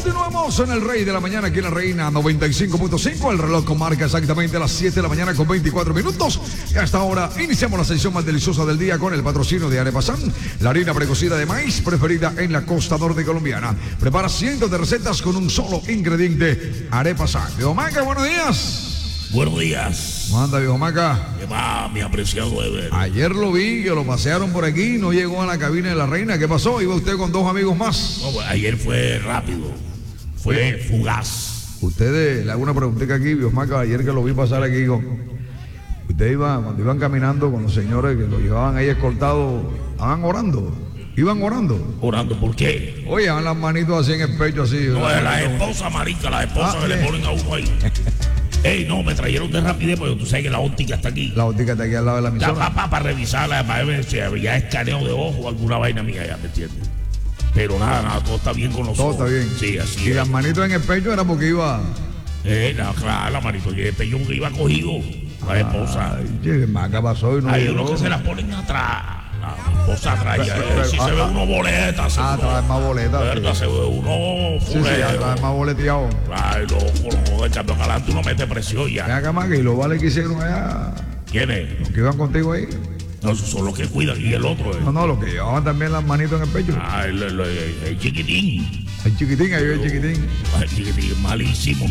Continuamos en el Rey de la Mañana, aquí en la Reina 95.5. El reloj marca exactamente las 7 de la mañana con 24 minutos. Y hasta ahora iniciamos la sesión más deliciosa del día con el patrocinio de Arepasan, la harina precocida de maíz preferida en la costa norte colombiana. Prepara cientos de recetas con un solo ingrediente, Arepasan. Viejo Maca, buenos días. Buenos días. ¿Cómo anda, viejo Maca? ¿Qué va, mi apreciado Ever? Ayer lo vi, que lo pasearon por aquí, no llegó a la cabina de la Reina. ¿Qué pasó? ¿Iba usted con dos amigos más? No, pues, ayer fue rápido, fue fugaz. Ustedes, le hago una preguntita aquí, viejo Maca, ayer que lo vi pasar aquí ustedes cuando iban caminando con los señores que lo llevaban ahí escoltados, estaban orando. Iban orando. ¿Orando por qué? Oye, van las manitos así en el pecho, así. No, es la esposa, marica, la esposa que le ponen a uno ahí. Ey, no, me trajeron de rapidez porque tú sabes que la óptica está aquí. La óptica está aquí al lado de la emisora. Para revisarla, para ver si había escaneo de ojo o alguna vaina mía, ya me entiendes. Pero nada, todo está bien con los ojos. Todo está bien. Sí, así y es. las manitos en el pecho era porque iba... Claro, la manito, y el pecho que iba cogido, la esposa. Ay, che, Maca pasó y no Hay llegó. unos que se las ponen atrás. La esposa atrás, si se ve uno boleta. Atrás más boleta. ¿Verdad? Sí. Se ve uno fulero. Atrás más boleteado. Ay, loco, de cambio adelante uno mete presión ya. Ven acá, Maca, y los vales que hicieron allá, ¿Quiénes? los que iban contigo ahí. No, esos son los que cuidan y el otro. No, los que llevaban también las manitos en el pecho. El chiquitín. El chiquitín, ahí ve el chiquitín. El chiquitín, malísimo.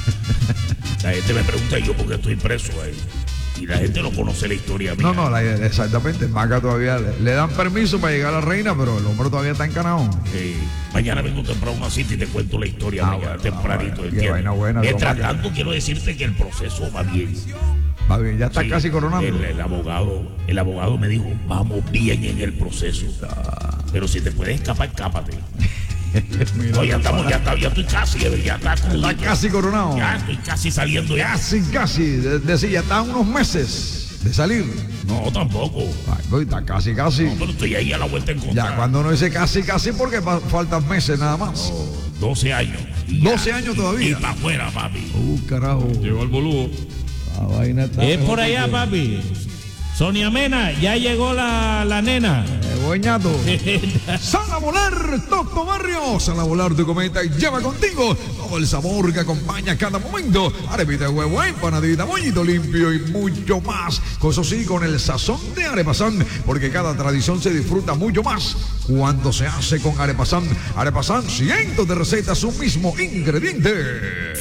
La gente me pregunta yo por qué estoy preso ahí. Y la gente no conoce la historia mía. No, exactamente. Maca todavía le dan permiso para llegar a la Reina, pero el hombre todavía está encanado. Mañana vengo temprano a una cita y te cuento la historia mía, bueno, tempranito. bueno, qué vaina buena, Mientras tanto, quiero decirte que el proceso va bien. Va bien, ya está Sí, casi coronando. El abogado me dijo, vamos bien en el proceso. Pero si te puedes escapar, escápate. No, ya estoy casi, ya está casi coronado. Ya estoy casi saliendo ya. Casi. Decir, ya están unos meses de salir. No, tampoco. Ay, no, está casi. No, pero estoy ahí a la vuelta en contra. Ya cuando uno dice casi, porque faltan meses nada más. 12 años. 12 años todavía. Y para afuera, papi. Carajo. Llegó el boludo. La vaina está. Es por allá, papi. Sonia Mena, ya llegó la nena. Boñato. Sal a volar, Toto Barrio. Sal a volar tu cometa y lleva contigo todo el sabor que acompaña cada momento. Arepita de huevo, empanadita, moñito limpio y mucho más. Eso sí, con el sazón de Arepasan, porque cada tradición se disfruta mucho más cuando se hace con Arepasan. Arepasan, cientos de recetas, un mismo ingrediente.